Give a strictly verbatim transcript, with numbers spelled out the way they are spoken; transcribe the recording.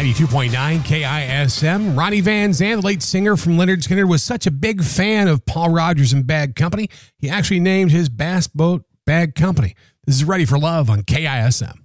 ninety-two point nine K I S M. Ronnie Van Zant, the late singer from Lynyrd Skynyrd, was such a big fan of Paul Rodgers and Bad Company, he actually named his bass boat Bad Company. This is Ready for Love on K I S M.